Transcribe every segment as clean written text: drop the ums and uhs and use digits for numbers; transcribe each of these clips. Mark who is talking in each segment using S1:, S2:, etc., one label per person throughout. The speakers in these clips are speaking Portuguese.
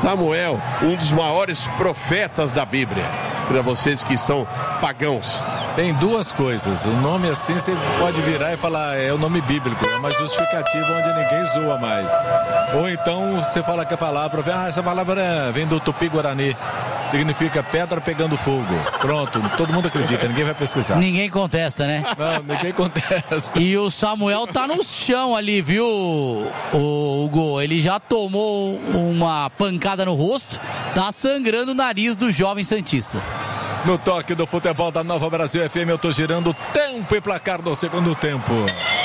S1: Samuel, um dos maiores profetas da Bíblia. Para vocês que são pagãos.
S2: Tem duas coisas. O nome assim você pode virar e falar é o nome bíblico, é uma justificativa onde ninguém zoa mais. Ou então você fala que a palavra, essa palavra vem do Tupi-Guarani, significa pedra pegando fogo. Pronto, todo mundo acredita, ninguém vai pesquisar.
S3: Ninguém contesta, né?
S2: Não, ninguém contesta.
S3: E o Samuel tá no chão ali, viu, o Hugo? Ele já tomou uma pancada no rosto, tá sangrando o nariz do jovem santista.
S2: No toque do futebol da Nova Brasil FM, eu tô girando tempo e placar do segundo tempo.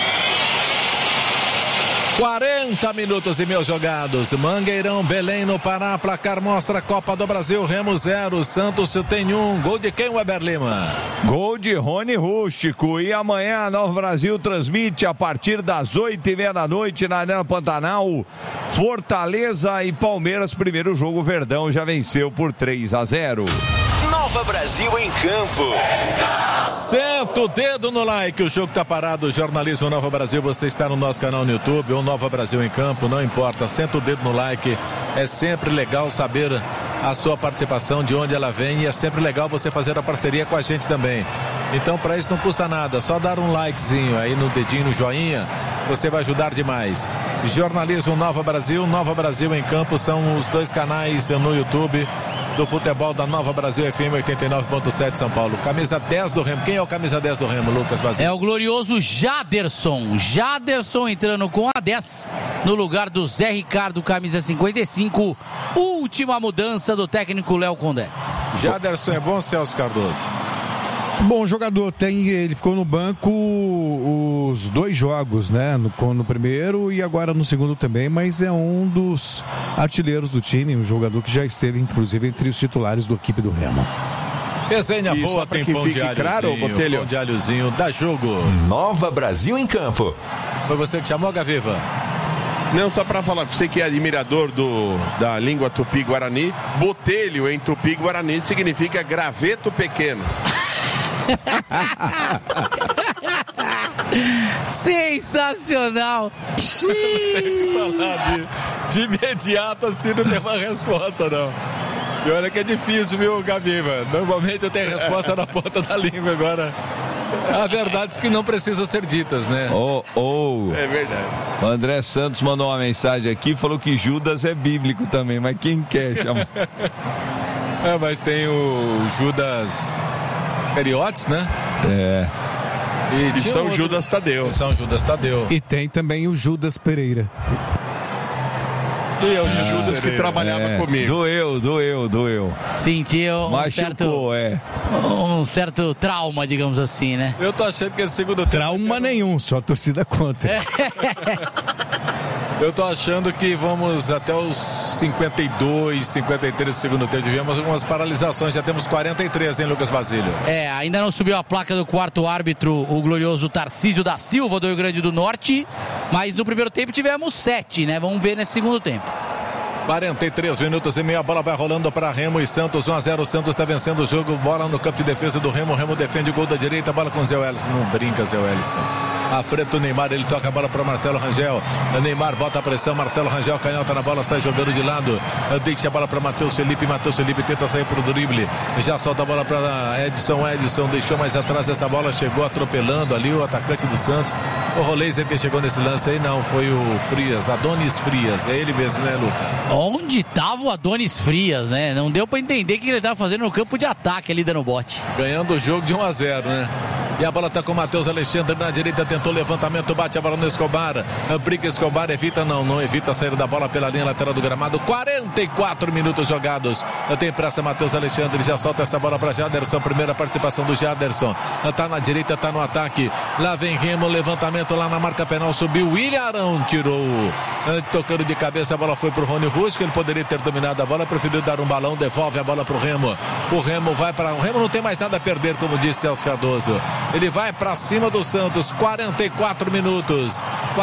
S2: 40 minutos e meio jogados. Mangueirão, Belém no Pará. Placar mostra Copa do Brasil. Remo 0, Santos tem 1. Gol de quem, Weber Lima?
S4: Gol de Rony Rústico. E amanhã a Nova Brasil transmite a partir das 8h30 da noite na Arena Pantanal. Fortaleza e Palmeiras. Primeiro jogo, Verdão já venceu por 3-0.
S5: Nova Brasil em campo.
S2: Senta o dedo no like, o jogo tá parado. Jornalismo Nova Brasil, você está no nosso canal no YouTube ou Nova Brasil em campo, não importa, senta o dedo no like. É sempre legal saber a sua participação, de onde ela vem, e é sempre legal você fazer a parceria com a gente também. Então para isso não custa nada, só dar um likezinho aí no dedinho, no joinha, você vai ajudar demais. Jornalismo Nova Brasil em campo, são os dois canais no YouTube do futebol da Nova Brasil FM 89.7 São Paulo. Camisa 10 do Remo. Quem é o camisa 10 do Remo, Lucas Basílio?
S3: É o glorioso Jaderson. Jaderson entrando com a 10 no lugar do Zé Ricardo, camisa 55. Última mudança do técnico Léo Condé.
S2: Jaderson é bom, Celso Cardoso?
S6: Bom jogador, ele ficou no banco os dois jogos, né? No primeiro e agora no segundo também, mas é um dos artilheiros do time, um jogador que já esteve, inclusive, entre os titulares da equipe do Remo.
S2: Resenha boa, tem pão de alhozinho,
S1: claro,
S2: pão de alhozinho, dá jogo.
S5: Nova Brasil em campo.
S2: Foi você que chamou, Gaviva?
S1: Não, só para falar, você que é admirador da língua tupi-guarani, botelho em tupi-guarani significa graveto pequeno.
S3: Sensacional.
S2: Tem que falar de imediato assim, não tem uma resposta não. E olha que é difícil, viu, Gaviva? Normalmente eu tenho a resposta na ponta da língua, agora há verdades que não precisam ser ditas, né?
S1: É verdade.
S4: O André Santos mandou uma mensagem aqui, falou que Judas é bíblico também, mas quem quer chamar?
S2: Mas tem o Judas Iscariotes, né?
S4: É.
S1: E São Judas Tadeu.
S2: São Judas Tadeu.
S6: E tem também o Judas Pereira.
S1: E é o Judas que trabalhava comigo.
S4: Doeu.
S3: Sentiu
S4: Machucou,
S3: um certo trauma, digamos assim, né?
S2: Eu tô achando que esse segundo tempo...
S6: Trauma nenhum, só a torcida contra.
S2: Eu tô achando que vamos até os 52, 53 do segundo tempo. Tivemos algumas paralisações, já temos 43, hein, Lucas Basílio?
S3: Ainda não subiu a placa do quarto árbitro, o glorioso Tarcísio da Silva, do Rio Grande do Norte, mas no primeiro tempo tivemos 7, né? Vamos ver nesse segundo tempo.
S2: 43 minutos e meio, a bola vai rolando para Remo e Santos, 1-0, Santos está vencendo o jogo, bola no campo de defesa do Remo, Remo defende o gol da direita, bola com o Zé Wellison, não brinca Zé Wellison, à frente do Neymar, ele toca a bola para Marcelo Rangel, Neymar bota a pressão, Marcelo Rangel canhota na bola, sai jogando de lado, deixa a bola para Matheus Felipe tenta sair pro drible, já solta a bola para Edson deixou mais atrás essa bola, chegou atropelando ali o atacante do Santos, o Roleiser que chegou nesse lance aí, não, foi o Frias, Adonis Frias, é ele mesmo, né, Lucas?
S3: Onde tava o Adonis Frias, né? Não deu pra entender o que ele tava fazendo no campo de ataque ali dando bote.
S2: Ganhando o jogo de 1-0, né? E a bola tá com o Matheus Alexandre na direita, tentou levantamento, bate a bola no Escobar. Briga Escobar, evita não evita a saída da bola pela linha lateral do gramado. 44 minutos jogados. Tem pressa Matheus Alexandre, já solta essa bola para Jaderson, primeira participação do Jaderson. Tá na direita, tá no ataque. Lá vem Remo, levantamento lá na marca penal, subiu. William Arão tirou, tocando de cabeça, a bola foi pro Rony Rusco, ele poderia ter dominado a bola, preferiu dar um balão, devolve a bola pro Remo. O Remo não tem mais nada a perder, como disse Celso Cardoso. Ele vai pra cima do Santos. 44 minutos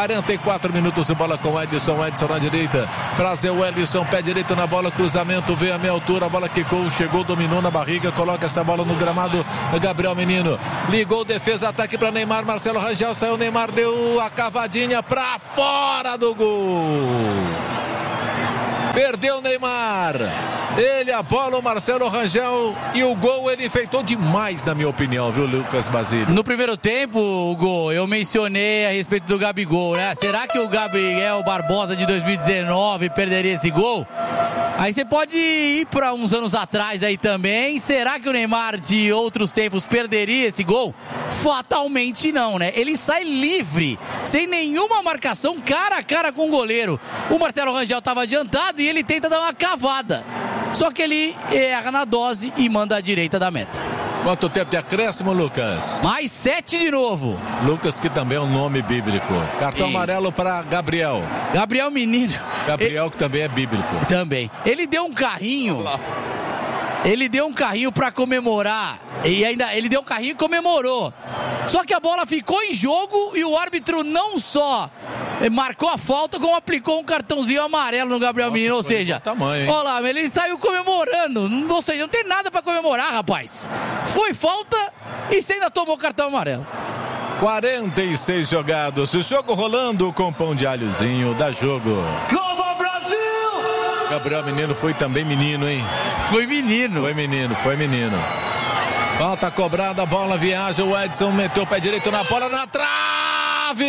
S2: de bola com o Edson na direita, prazer o Edson, pé direito na bola, cruzamento, veio a meia altura, a bola quicou, chegou, dominou na barriga, coloca essa bola no gramado, Gabriel Menino, ligou, defesa, ataque pra Neymar, Marcelo Rangel, saiu, Neymar deu a cavadinha pra fora do gol. Perdeu o Neymar. Ele, a bola, o Marcelo Rangel e o gol ele enfeitou demais, na minha opinião, viu, Lucas Basílio?
S3: No primeiro tempo, Hugo, eu mencionei a respeito do Gabigol, né? Será que o Gabriel Barbosa de 2019 perderia esse gol? Aí você pode ir para uns anos atrás aí também. Será que o Neymar de outros tempos perderia esse gol? Fatalmente não, né? Ele sai livre, sem nenhuma marcação, cara a cara com o goleiro. O Marcelo Rangel estava adiantado e ele tenta dar uma cavada. Só que ele erra na dose e manda à direita da meta.
S2: Quanto tempo de acréscimo, Lucas?
S3: Mais 7 de novo.
S2: Lucas, que também é um nome bíblico. Cartão amarelo para Gabriel.
S3: Gabriel Menino.
S2: Gabriel, que também é bíblico.
S3: Também. Ele deu um carrinho. Ele deu um carrinho para comemorar. E ainda ele deu um carrinho e comemorou. Só que a bola ficou em jogo e o árbitro não só marcou a falta, como aplicou um cartãozinho amarelo no Gabriel Menino. Ou seja, olha lá, ele saiu comemorando. Ou seja, não tem nada para comemorar, rapaz. Foi falta e você ainda tomou cartão amarelo.
S2: 46 jogados. O jogo rolando com pão de alhozinho. Dá jogo.
S7: Nova Brasil!
S2: Gabriel Menino foi também menino, hein?
S3: Foi menino.
S2: Foi menino. Falta cobrada, a bola viaja. O Edson meteu o pé direito na bola, na trave!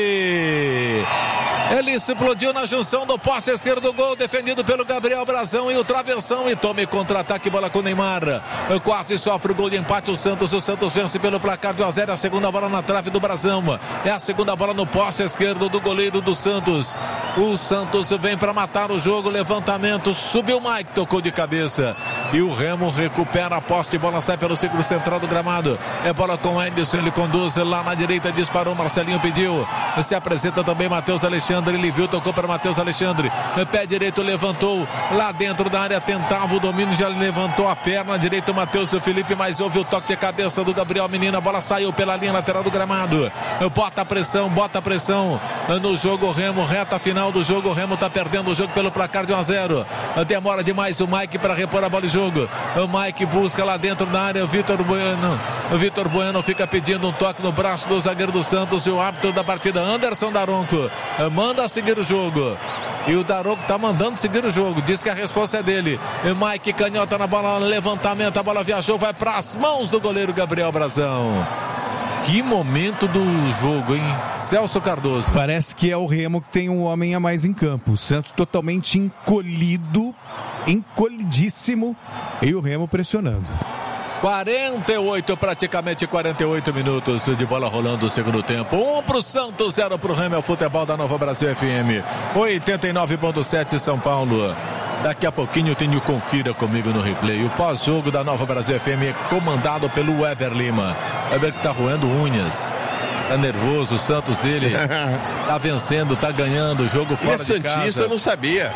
S2: Ele se explodiu na junção do poste esquerdo do gol, defendido pelo Gabriel Brazão e o travessão, e tome contra-ataque, bola com o Neymar. Quase sofre o gol de empate o Santos vence pelo placar de 1-0, a segunda bola na trave do Brazão, é a segunda bola no poste esquerdo do goleiro do Santos. O Santos vem para matar o jogo, levantamento, subiu o Mike, tocou de cabeça e o Remo recupera a posse de bola, sai pelo círculo central do gramado, é bola com o Edson, ele conduz lá na direita, disparou, Marcelinho pediu, se apresenta também Matheus Alexandre, ele viu, tocou para Matheus Alexandre, pé direito levantou lá dentro da área, tentava o domínio, já levantou a perna direita o Matheus Felipe, mas houve o toque de cabeça do Gabriel Menino, a bola saiu pela linha lateral do gramado, bota a pressão no jogo, Remo, reta final do jogo, o Remo tá perdendo o jogo pelo placar de 1-0, demora demais o Mike para repor a bola de jogo, o Mike busca lá dentro da área, o Vitor Bueno fica pedindo um toque no braço do zagueiro do Santos e o árbitro da partida, Anderson Daronco, manda seguir o jogo. E o Daronco tá mandando seguir o jogo. Diz que a resposta é dele. Mike canhota na bola, levantamento. A bola viajou, vai para as mãos do goleiro Gabriel Brazão. Que momento do jogo, hein? Celso Cardoso.
S6: Parece que é o Remo que tem um homem a mais em campo. O Santos totalmente encolhidíssimo. E o Remo pressionando.
S2: praticamente 48 minutos de bola rolando o segundo tempo. 1 pro Santos, 0 pro Remo, é o futebol da Nova Brasil FM 89.7 São Paulo. Daqui a pouquinho tem o Confira Comigo no replay. O pós-jogo da Nova Brasil FM é comandado pelo Weber Lima. Weber que tá roendo unhas. Tá nervoso, o Santos dele tá vencendo, tá ganhando o jogo fora de casa.
S1: Santista, eu não sabia.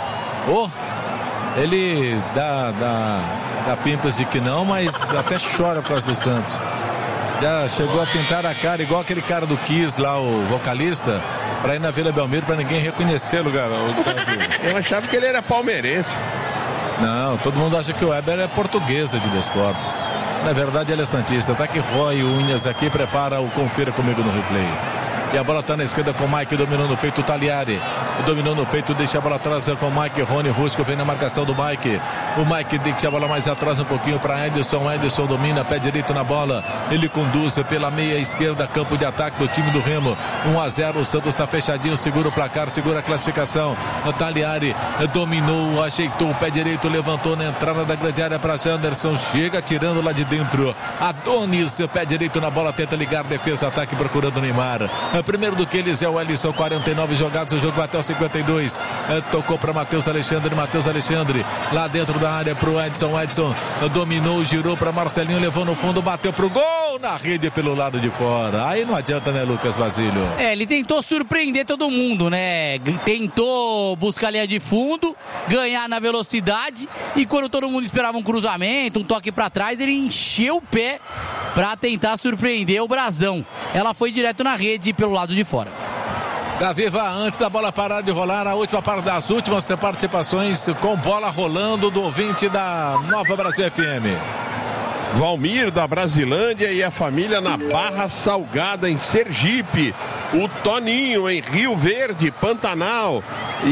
S2: Ele dá pintas de que não, mas até chora por causa do Santos. Já chegou a pintar a cara, igual aquele cara do Kiss lá, o vocalista, pra ir na Vila Belmiro pra ninguém reconhecê-lo,
S1: Eu achava que ele era palmeirense.
S2: Não, todo mundo acha que o Weber é portuguesa de desportos. Na verdade ele é santista, tá que rói unhas aqui, prepara o Confira Comigo no replay. E a bola tá na esquerda com o Mike, dominou no peito o Taliari. Dominou no peito, deixa a bola atrás com o Mike. Rony Rusco vem na marcação do Mike. O Mike deixa a bola mais atrás um pouquinho para Edson. Edson domina, pé direito na bola. Ele conduz pela meia esquerda, campo de ataque do time do Remo. 1-0, o Santos está fechadinho, segura o placar, segura a classificação. O Taliari dominou, ajeitou o pé direito, levantou na entrada da grande área para Anderson. Chega tirando lá de dentro. Adonis, pé direito na bola, tenta ligar, defesa, ataque procurando o Neymar. Primeiro do que eles é o Ellison, 49 jogados, o jogo vai até o 52. Tocou para Matheus Alexandre lá dentro da área pro Edson. Dominou, girou para Marcelinho, levou no fundo, bateu pro gol na rede pelo lado de fora. Aí não adianta, né, Lucas Basílio?
S3: Ele tentou surpreender todo mundo, né? Tentou buscar a linha de fundo, ganhar na velocidade, e quando todo mundo esperava um cruzamento, um toque para trás, ele encheu o pé para tentar surpreender o Brazão. Ela foi direto na rede pelo lado de fora.
S2: Gaviva, antes da bola parar de rolar, a última parte das últimas participações com bola rolando do ouvinte da Nova Brasil FM.
S1: Valmir da Brasilândia e a família na Barra Salgada em Sergipe. O Toninho em Rio Verde, Pantanal. E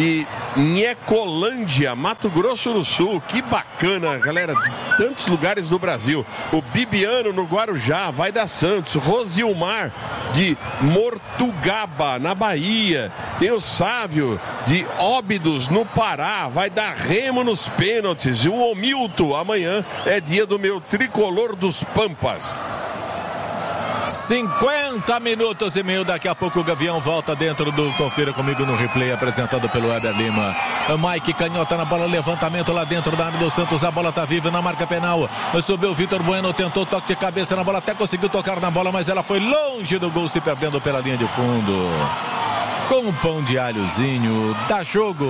S1: Nhecolândia, Mato Grosso do Sul. Que bacana, galera, de tantos lugares do Brasil. O Bibiano no Guarujá, vai dar Santos. Rosilmar de Mortugaba, na Bahia. Tem o Sávio de Óbidos, no Pará, vai dar Remo nos pênaltis. E o Omilton, amanhã é dia do meu tricolor dos Pampas.
S2: 50 minutos e meio, daqui a pouco o Gavião volta dentro do Confira Comigo no Replay, apresentado pelo Weber Lima. Mike canhota na bola, levantamento lá dentro da área do Santos, a bola tá viva na marca penal, subiu o Vitor Bueno, tentou toque de cabeça na bola, até conseguiu tocar na bola, mas ela foi longe do gol, se perdendo pela linha de fundo. Com um pão de alhozinho, dá jogo.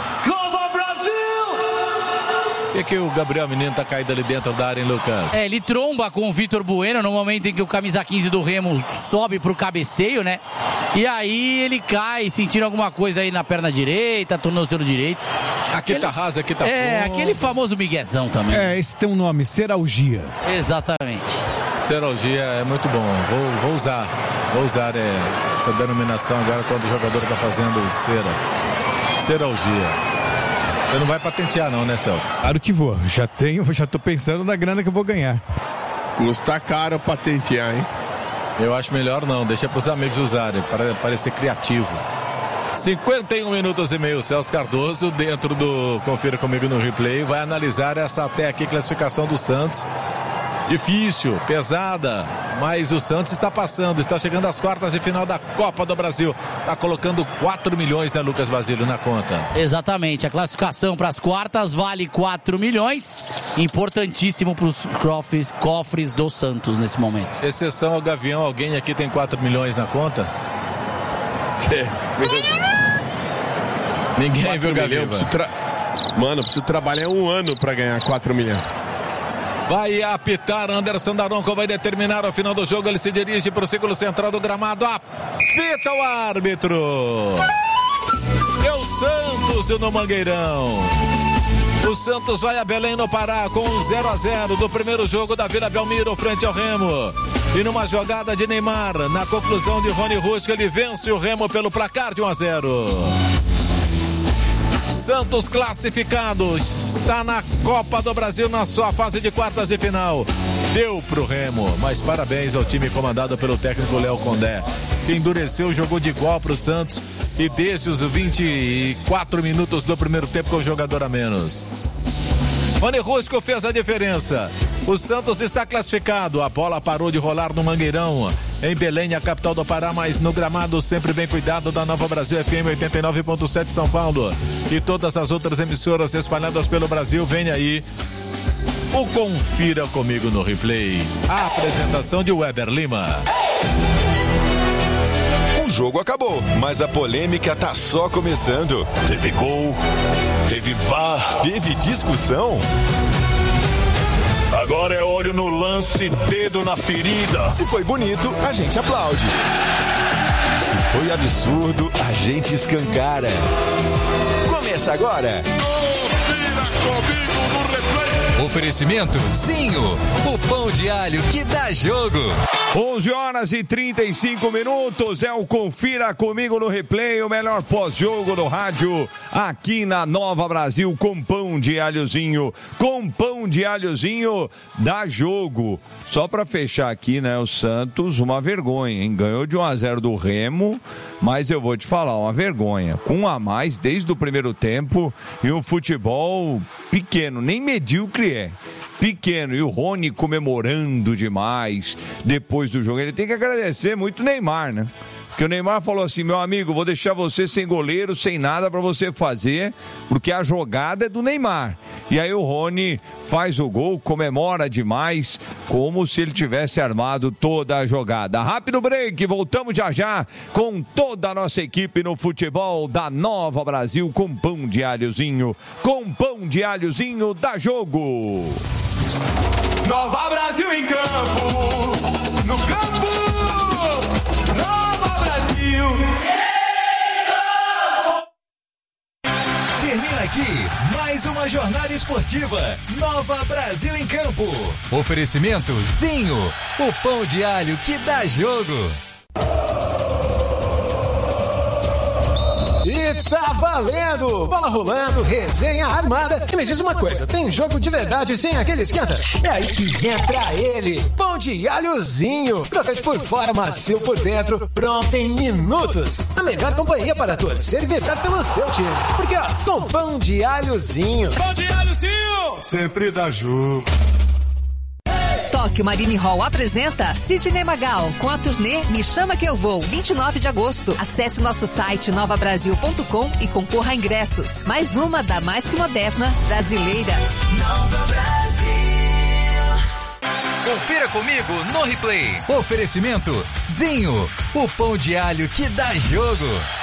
S2: E que o Gabriel Menino tá caído ali dentro da área, hein, Lucas?
S3: Ele tromba com o Vitor Bueno no momento em que o camisa 15 do Remo sobe pro cabeceio, né? E aí ele cai, sentindo alguma coisa aí na perna direita, tornozelo direito.
S2: Aqui tá raso, aqui tá fundo.
S3: Aquele famoso miguezão também.
S6: Esse tem um nome, seralgia.
S3: Exatamente.
S2: Seralgia é muito bom, vou usar essa denominação agora quando o jogador tá fazendo seralgia. Você não vai patentear não, né, Celso?
S6: Claro que vou. Já tô pensando na grana que eu vou ganhar.
S1: Custa caro patentear, hein?
S2: Eu acho melhor não, deixa pros amigos usarem, para parecer criativo. 51 minutos e meio, Celso Cardoso dentro do Confira Comigo no Replay, vai analisar essa até aqui classificação do Santos. Difícil, pesada, mas o Santos está passando, está chegando às quartas de final da Copa do Brasil. Está colocando 4 milhões, né, Lucas Basílio, na conta.
S3: Exatamente, a classificação para as quartas vale 4 milhões. Importantíssimo para os cofres do Santos nesse momento.
S2: Exceção ao Gavião, alguém aqui tem 4 milhões na conta? Ninguém viu o Gavião.
S1: Mano, preciso trabalhar 1 ano para ganhar 4 milhões.
S2: Vai apitar Anderson Daronco, vai determinar o final do jogo, ele se dirige para o círculo central do gramado, apita o árbitro. É o Santos no Mangueirão. O Santos vai a Belém no Pará com 0-0 do primeiro jogo da Vila Belmiro frente ao Remo. E numa jogada de Neymar, na conclusão de Rony Rusco, ele vence o Remo pelo placar de 1-0. Santos classificado, está na Copa do Brasil na sua fase de quartas de final. Deu pro Remo, mas parabéns ao time comandado pelo técnico Léo Condé, que endureceu, jogou de igual pro Santos e desde os 24 minutos do primeiro tempo com o jogador a menos. Rony Rusco fez a diferença. O Santos está classificado. A bola parou de rolar no Mangueirão, em Belém, a capital do Pará, mas no gramado sempre bem cuidado da Nova Brasil FM 89.7 São Paulo e todas as outras emissoras espalhadas pelo Brasil. Vem aí o Confira Comigo no Replay. A apresentação de Weber Lima.
S5: O jogo acabou, mas a polêmica tá só começando.
S7: Teve gol, teve VAR,
S5: teve discussão.
S7: Agora é olho no lance, dedo na ferida.
S5: Se foi bonito, a gente aplaude. Se foi absurdo, a gente escancara. Começa agora.
S8: Confira Comigo no Replay.
S5: Oferecimento Zinho, o pão de alho que dá jogo.
S4: 11h35, é o Confira Comigo no Replay, o melhor pós-jogo do rádio, aqui na Nova Brasil, com pão de alhozinho. Com pão de alhozinho, dá jogo. Só pra fechar aqui, né, o Santos, uma vergonha, hein? Ganhou de 1-0 do Remo, mas eu vou te falar, uma vergonha. Com 1 a mais desde o primeiro tempo e um futebol pequeno, nem medíocre é. Pequeno, e o Rony comemorando demais depois do jogo. Ele tem que agradecer muito o Neymar, né? Porque o Neymar falou assim: meu amigo, vou deixar você sem goleiro, sem nada pra você fazer, porque a jogada é do Neymar. E aí o Rony faz o gol, comemora demais, como se ele tivesse armado toda a jogada. Rápido break, voltamos já já com toda a nossa equipe no futebol da Nova Brasil, com pão de alhozinho. Com pão de alhozinho, dá jogo!
S8: Nova Brasil em campo, no campo, Nova Brasil em campo.
S5: Termina aqui mais uma jornada esportiva. Nova Brasil em campo. Oferecimento Zinho, o pão de alho que dá jogo.
S2: E
S9: tá valendo! Bola rolando, resenha armada. E me diz uma coisa, tem jogo de verdade sem aquele esquenta? É aí que entra ele, pão de alhozinho. Crocante por fora, macio por dentro, pronto em minutos. A melhor companhia para torcer e vibrar pelo seu time. Porque, ó, com pão de alhozinho.
S8: Pão de alhozinho! Sempre dá jogo.
S10: Tóquio Marine Hall apresenta Sidney Magal com a turnê Me Chama Que Eu Vou, 29 de agosto. Acesse nosso site novabrasil.com e concorra a ingressos. Mais uma da mais que moderna brasileira.
S5: Nova Brasil. Confira comigo no replay. Oferecimento Zinho, o pão de alho que dá jogo.